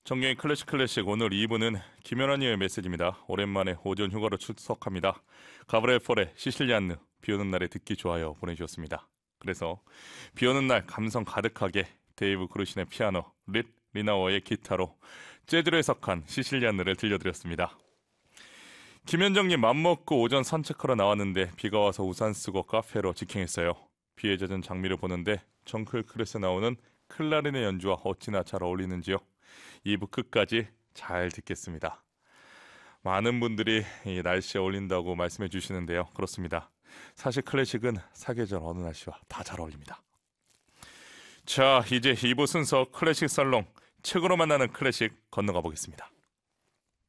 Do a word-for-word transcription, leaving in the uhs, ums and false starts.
정경의 클래식 클래식 오늘 이 부는 김연아님의 메시지입니다. 오랜만에 오전 휴가로 출석합니다. 가브리엘 폴의 시실리안느 비오는 날에 듣기 좋아요 보내주셨습니다. 그래서 비오는 날 감성 가득하게 데이브 그루신의 피아노, 릿 리나워의 기타로 재즈로 해석한 시실리안느를 들려드렸습니다. 김현정님 맘먹고 오전 산책하러 나왔는데 비가 와서 우산 쓰고 카페로 직행했어요. 비에 젖은 장미를 보는데 정클 클래스에 나오는 클라리넷 연주와 어찌나 잘 어울리는지요. 이 부 끝까지 잘 듣겠습니다. 많은 분들이 이 날씨에 어울린다고 말씀해 주시는데요. 그렇습니다. 사실 클래식은 사계절 어느 날씨와 다 잘 어울립니다. 자, 이제 이 부 순서 클래식 살롱 책으로 만나는 클래식 건너가 보겠습니다.